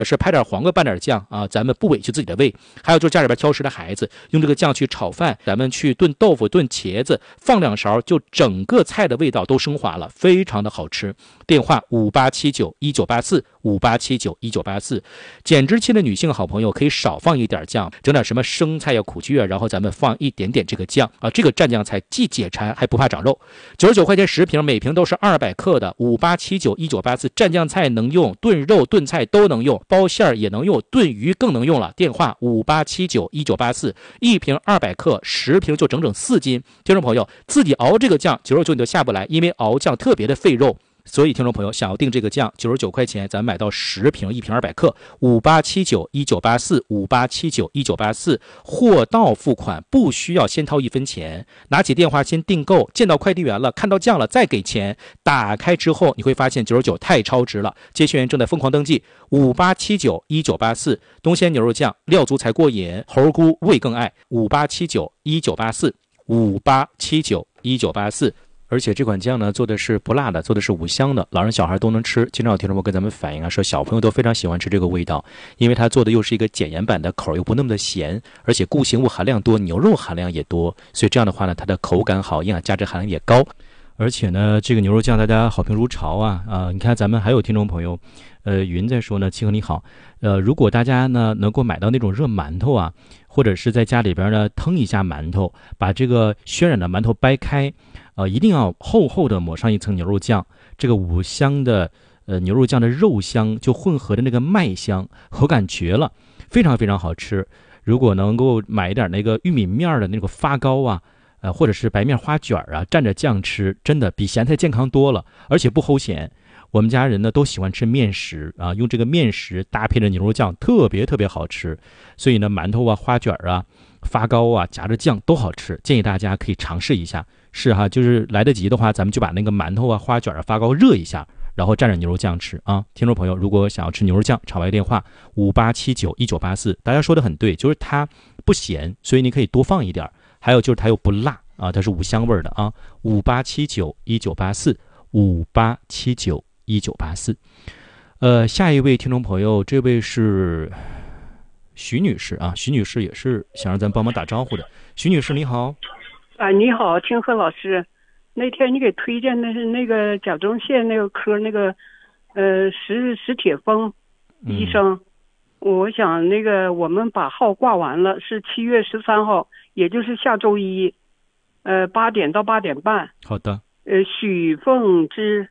是拍点黄瓜拌点酱啊，咱们不委屈自己的胃。还有就是家里边挑食的孩子，用这个酱去炒饭，咱们去炖豆腐、炖茄子，放2勺，就整个菜的味道都升华了，非常的好吃。电话58791984，58791984。减脂期的女性好朋友可以少放一点酱，整点什么生菜呀、苦苣啊，然后咱们放一点点这个酱啊，这个蘸酱菜既解馋还不怕长肉。99块钱10瓶，每瓶都是200克的，58791984蘸酱菜能用，炖肉炖菜都能用，包馅儿也能用，炖鱼更能用了。电话58791984，一瓶200克，10瓶就整整4斤。听众朋友，自己熬这个酱99你都下不来，因为熬酱特别的费肉。所以听众朋友想要订这个酱，99块钱咱买到10瓶，一瓶200克，58791984，58791984，货到付款，不需要先掏1分钱，拿起电话先订购，见到快递员了，看到酱了再给钱，打开之后你会发现99太超值了。接线员正在疯狂登记，58791984，东鲜牛肉酱料足才过瘾，猴菇味更爱，58791984，58791984。而且这款酱呢做的是不辣的，做的是5香的，老人小孩都能吃。经常有听众朋友跟咱们反映啊，说小朋友都非常喜欢吃这个味道，因为它做的又是一个减盐版的，口又不那么的咸，而且固形物含量多，牛肉含量也多，所以这样的话呢，它的口感好，营养价值含量也高。而且呢，这个牛肉酱大家好评如潮啊！你看咱们还有听众朋友，云在说呢，七哥你好，如果大家呢能够买到那种热馒头啊，或者是在家里边呢腾一下馒头，把这个渲染的馒头掰开，一定要厚厚的抹上一层牛肉酱，这个5香的牛肉酱的肉香就混合的那个麦香，口感绝了，非常非常好吃。如果能够买一点那个玉米面的那个发糕啊，或者是白面花卷啊，蘸着酱吃，真的比咸菜健康多了，而且不齁咸。我们家人呢都喜欢吃面食啊，用这个面食搭配着牛肉酱，特别特别好吃。所以呢，馒头啊、花卷啊、发糕啊，夹着酱都好吃，建议大家可以尝试一下。是哈，就是来得及的话，咱们就把那个馒头啊、花卷啊、发糕热一下，然后蘸着牛肉酱吃啊。听众朋友，如果想要吃牛肉酱，场外电话58791984。大家说的很对，就是它不咸，所以你可以多放一点。还有就是它又不辣啊，它是5香味的啊。58791984，58791984。下一位听众朋友，这位是徐女士啊，徐女士也是想让咱帮忙打招呼的。徐女士你好。 你好，清河老师，那天你给推荐的是那个甲状腺那个科那个史铁峰医生，我想那个我们把号挂完了，是7月13号，也就是下周一，8点到8点半。 好的。 许凤芝，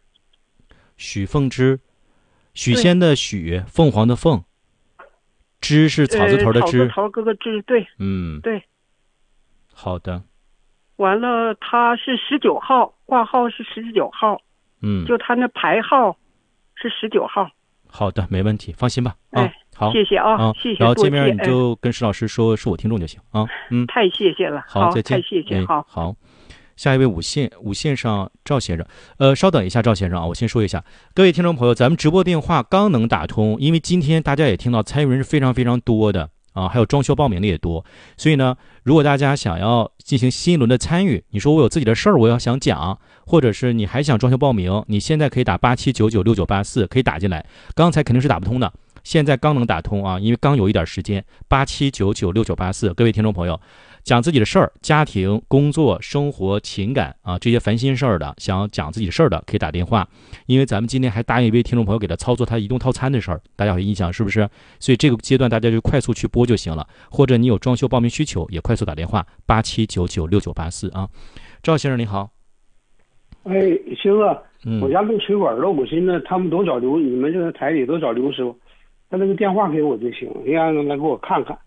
许仙的许，凤凰的凤，芝是草字头的芝， 草字头哥哥芝，对，对。 好的。 完了，他是19号，挂号是19号，就他那排号是19号。 好的，没问题，放心吧。好， 谢谢啊，谢谢。 然后见面你就跟石老师说是我听众就行啊。 太谢谢了。 好，再见。 太谢谢。 好。下一位五线上赵先生，稍等一下，赵先生啊，我先说一下，各位听众朋友，咱们直播电话刚能打通，因为今天大家也听到参与人是非常非常多的。还有装修报名的也多，所以呢，如果大家想要进行新一轮的参与，你说我有自己的事儿，我要想讲，或者是你还想装修报名，你现在可以打87996984，可以打进来。刚才肯定是打不通的，现在刚能打通啊，因为刚有一点时间。87996984，各位听众朋友，讲自己的事儿，家庭、工作、生活、情感啊，这些烦心事儿的，想要讲自己的事儿的，可以打电话。因为咱们今天还答应一位听众朋友给他操作他移动套餐的事儿，大家有印象是不是？所以这个阶段大家就快速去拨就行了，或者你有装修报名需求，也快速打电话87996984啊。赵先生你好。 星哥，我家漏水管了，我寻思他们都找刘，你们这个台里都找刘师傅，他那个电话给我就行，你让他来给我看看。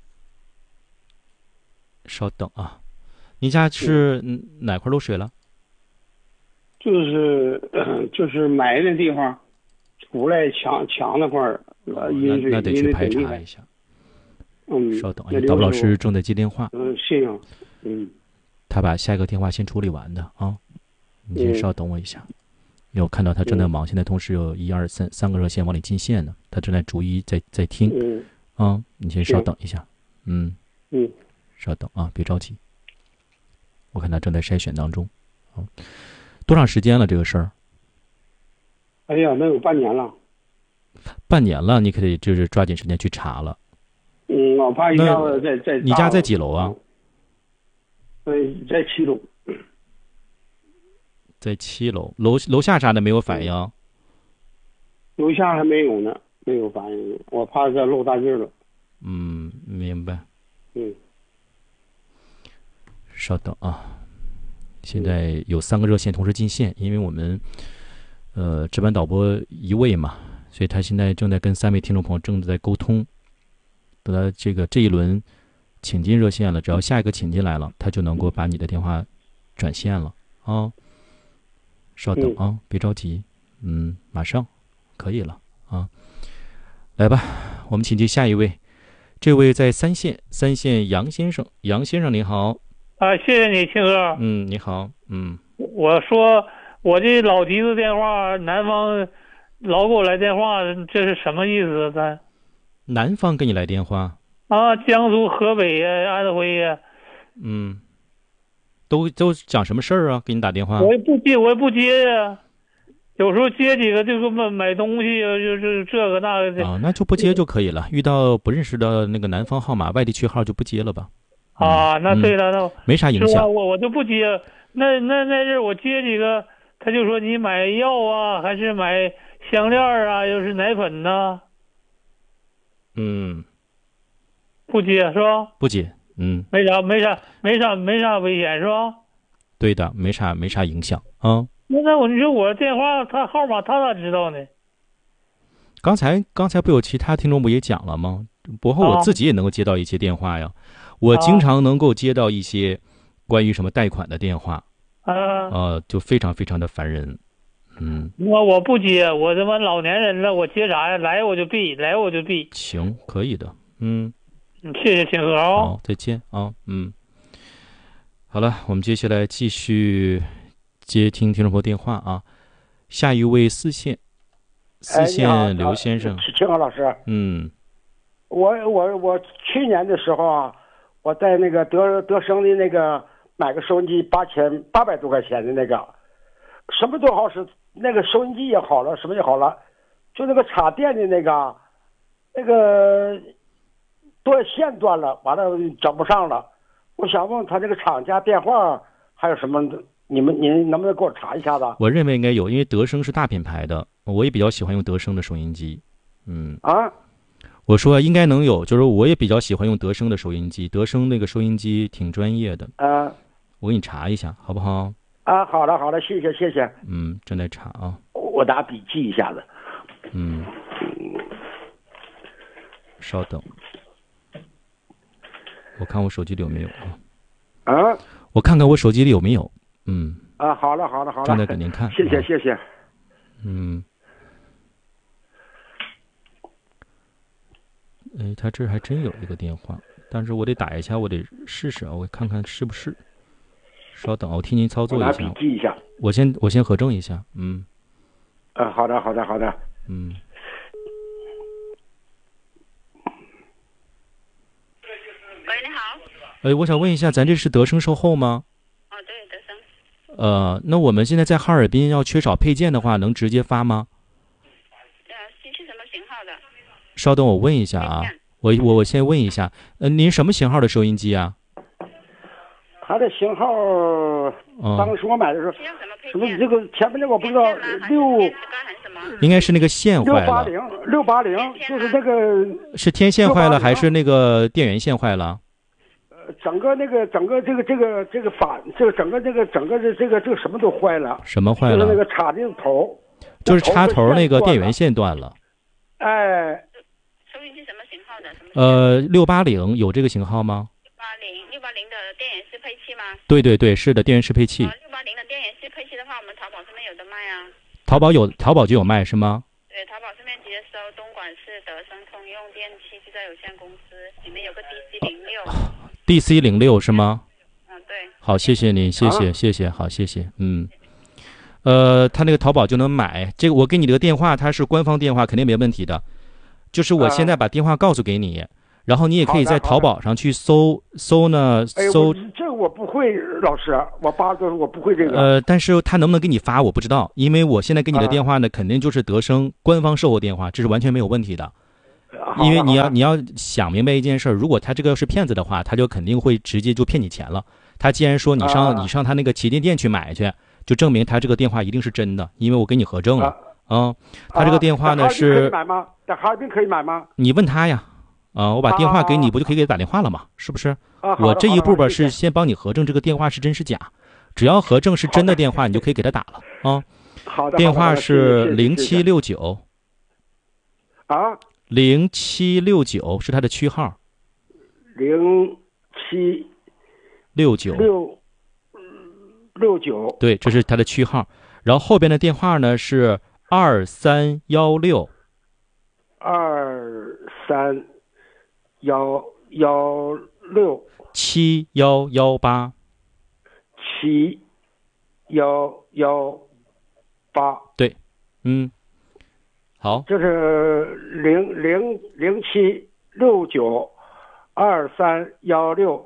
稍等啊，你家是哪块漏水了？ 就是埋的地方，出来墙那块儿阴水， 那得去排查一下。稍等，导播老师正在接电话。 谢谢。 他把下一个电话先处理完的啊，你先稍等我一下，因为我看到他正在忙，现在同时有1、2、3个热线往里进线呢，他正在逐一在听。你先稍等一下。稍等啊，别着急，我看他正在筛选当中。多长时间了这个事儿？ 哎呀，能有半年了。 半年了，你可得就是抓紧时间去查了。 我怕一下子在你家在几楼啊？ 在7楼。 在7楼，楼下啥的没有反应？ 楼下还没有呢，没有反应，我怕这漏大劲了。 明白。稍等啊，现在有3个热线同时进线，因为我们值班导播一位嘛，所以他现在正在跟3位听众朋友正在沟通。等他这一轮请进热线了，只要下一个请进来了，他就能够把你的电话转线了啊。稍等啊，别着急，马上可以了啊。来吧，我们请进下一位，这位在3线杨先生，杨先生您好。 谢谢你，青哥。 你好。 我说我这老提子电话，南方老给我来电话，这是什么意思？咱南方给你来电话啊？江苏、河北呀、安徽呀。 都讲什么事儿啊？给你打电话？ 我也不接呀。有时候接几个就买东西，就是这个那个的。 那就不接就可以了。遇到不认识的那个南方号码、外地区号就不接了吧？ 那对了，那没啥影响。 我就不接。那日我接几个，他就说你买药啊，还是买项链啊，又是奶粉呢？不接是吧？ 不接。 没啥危险是吧？ 对的，没啥影响啊。 你说我电话他号码他咋知道呢？ 刚才不有其他听众不也讲了吗？包括我自己也能够接到一些电话呀。我经常能够接到一些关于什么贷款的电话就非常非常的烦人。 我不接，我他妈老年人了，我接啥呀？来我就闭。 行，可以的。 谢谢青哥啊。 好，再见啊。好了，我们接下来继续接听众朋友电话啊。下一位4线刘先生。 青哥老师。我去年的时候啊，我在那个德生的那个买个收音机800多块钱的那个，什么都好使，那个收音机也好了，什么也好了，就那个插电的那个线断了，完了整不上了。我想问他这个厂家电话还有什么？您能不能给我查一下子？ 我认为应该有，因为德生是大品牌的，我也比较喜欢用德生的收音机。我说应该能有，就是我也比较喜欢用德生的收音机，德生那个收音机挺专业的。我给你查一下，好不好？ 好的，谢谢。 正在查啊。 我打笔记一下子。 稍等。我看我手机里有没有我看看我手机里有没有。 好了， 正在给您看。 谢谢。 他这还真有一个电话，但是我得打一下，我得试试我看看是不是。稍等，我替您操作一下。 我拿笔记一下。 我先核证一下。 好的。 喂，你好。 我想问一下，咱这是德生售后吗？ 对，德生。 那我们现在在哈尔滨要缺少配件的话，能直接发吗？ 是什么型号的？ 稍等，我问一下啊。我先问一下，您什么型号的收音机啊？ 它的型号，当时我买的时候，什么这个前面那个我不知道应该是那个线坏了。 680，就是那个是天线坏了还是那个电源线坏了？ 整个这个整个这个板，整个这个什么都坏了。 什么坏了？ 就是那个插的头， 就是插头那个电源线断了。 收音机什么型号的 ？680有这个型号吗 ？680的电源适配器吗？ 对，是的，电源适配器。 680的电源适配器的话，我们淘宝上面有的卖啊。 淘宝就有卖是吗？ 对，淘宝上面直接搜东莞市德生通用电器制造有限公司，里面有个 DC06 是吗？ 对。 好，谢谢您，谢谢，好，谢谢。他那个淘宝就能买。这个我给你这个电话，它是官方电话，肯定没问题的。就是我现在把电话告诉给你， 然后你也可以在淘宝上去搜呢，搜。 这个我不会，老师，我爸说我不会这个。 但是他能不能给你发我不知道，因为我现在给你的电话呢，肯定就是德生官方售后电话，这是完全没有问题的。因为你要想明白一件事，如果他这个是骗子的话，他就肯定会直接就骗你钱了。他既然说你上他那个旗舰店去买去，就证明他这个电话一定是真的，因为我给你核证了他这个电话呢是在哈尔滨可以买吗？ 你问他呀。我把电话给你，不就可以给他打电话了吗？是不是？我这一步吧是先帮你核证这个电话是真是假，只要核证是真的电话，你就可以给他打了啊。 好的。 电话是0769。0769是他的区号。0769。对，这是他的区号。然后后边的电话呢是2316。 2316 7118 7118。 对，好， 就是0769 2316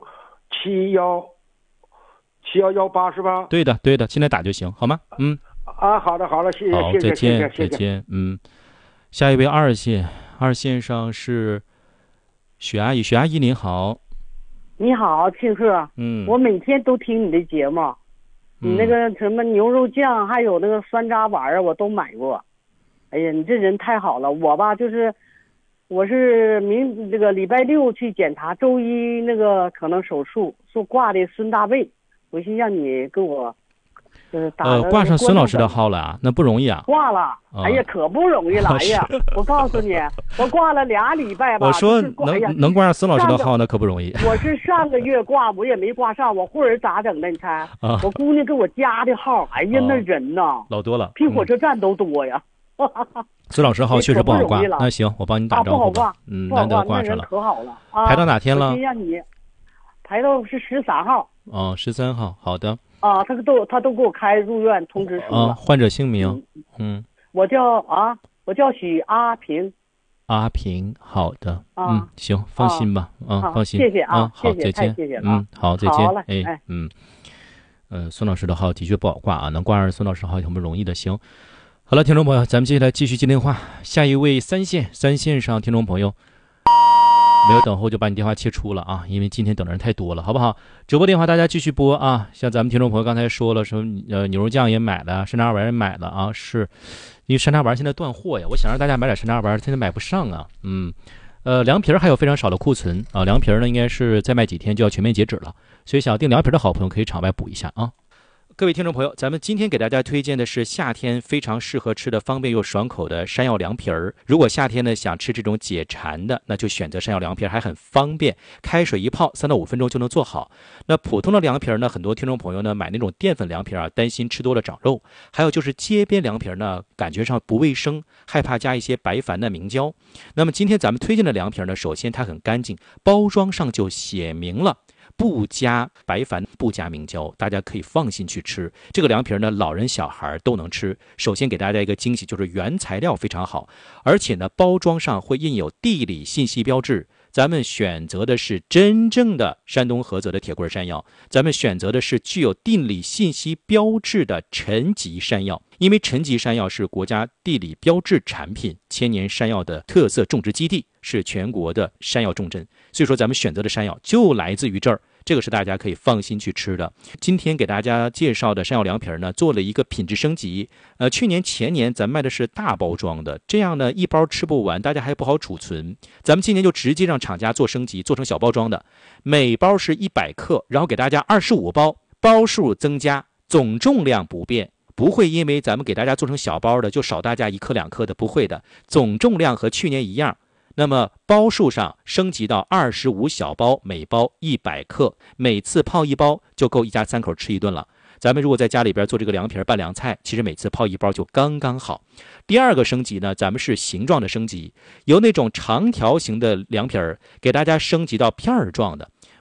7118是吧？ 对的，现在打就行，好吗？ 好的，谢谢， 好，再见。下一位二线上是许阿姨，许阿姨您好。 你好，庆贺。我每天都听你的节目，你那个什么牛肉酱，还有那个酸渣丸我都买过。哎呀，你这人太好了。我吧，我是这个礼拜六去检查，周一那个可能手术，说挂的孙大贝，我寻让你给我挂上孙老师的号了啊，那不容易啊。 挂了，哎呀，可不容易了。哎呀，我告诉你，我挂了2礼拜吧。 我说能挂上孙老师的号，那可不容易。 我是上个月挂，我也没挂上，我会儿咋整的？你猜？我姑娘给我加的号，哎呀，那人呐， 老多了， 比火车站都多呀。 孙老师号确实不好挂，那行，我帮你打招呼吧。难得挂上了， 可好了。 排到哪天了？ 让你排到是13号。 13号，好的。 他都给我开入院通知书了。 患者姓名？ 我叫许阿平。 阿平，好的。行，放心吧。放心。 谢谢啊。 好，再见。 谢谢了。 好，再见。 好了。 孙老师的号的确不好挂啊，能挂上孙老师号挺不容易的。行。好了，听众朋友，咱们接下来继续接电话。下一位三线上听众朋友，没有等候就把你电话切出了啊，因为今天等的人太多了，好不好？直播电话大家继续拨啊。像咱们听众朋友刚才说了，什么牛肉酱也买了，山楂丸也买了啊，是因为山楂丸现在断货呀，我想让大家买点山楂丸，现在买不上啊。凉皮还有非常少的库存啊，凉皮呢应该是再卖几天就要全面截止了，所以想要订凉皮的好朋友可以场外补一下啊。各位听众朋友，咱们今天给大家推荐的是夏天非常适合吃的方便又爽口的山药凉皮儿。如果夏天呢想吃这种解馋的，那就选择山药凉皮儿，还很方便，开水一泡3到5分钟就能做好。那普通的凉皮儿呢，很多听众朋友呢买那种淀粉凉皮儿担心吃多了长肉。还有就是街边凉皮儿呢，感觉上不卫生，害怕加一些白矾的明胶。那么今天咱们推荐的凉皮儿呢，首先它很干净，包装上就写明了不加白矾，不加明胶，大家可以放心去吃。这个凉皮呢，老人小孩都能吃。首先给大家一个惊喜，就是原材料非常好，而且呢，包装上会印有地理信息标志。咱们选择的是真正的山东菏泽的铁棍山药，咱们选择的是具有地理信息标志的陈集山药，因为陈集山药是国家地理标志产品，千年山药的特色种植基地，是全国的山药重镇，所以说咱们选择的山药就来自于这儿。这个是大家可以放心去吃的。今天给大家介绍的山药凉皮呢，做了一个品质升级。去年前年咱卖的是大包装的，这样呢一包吃不完，大家还不好储存。咱们今年就直接让厂家做升级，做成小包装的，每包是100克，然后给大家25包，包数增加，总重量不变。不会因为咱们给大家做成小包的就少大家1克2克的，不会的，总重量和去年一样。那么包数上升级到25小包，每包100克，每次泡1包就够一家3口吃一顿了。咱们如果在家里边做这个凉皮拌凉菜，其实每次泡1包就刚刚好。第二个升级呢，咱们是形状的升级，由那种长条形的凉皮给大家升级到片儿状的。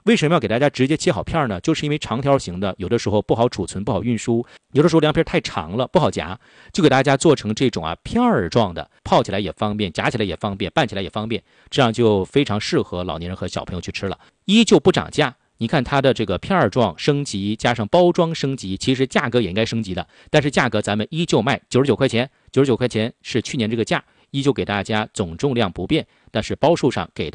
为什么要给大家直接切好片呢？就是因为长条形的有的时候不好储存，不好运输，有的时候凉皮太长了不好夹，就给大家做成这种片儿状的，泡起来也方便，夹起来也方便，拌起来也方便，这样就非常适合老年人和小朋友去吃了。依旧不涨价，你看它的这个片儿状升级加上包装升级，其实价格也应该升级的，但是价格咱们依旧卖99块钱，99块钱是去年这个价，依旧给大家总重量不变，但是包数上给到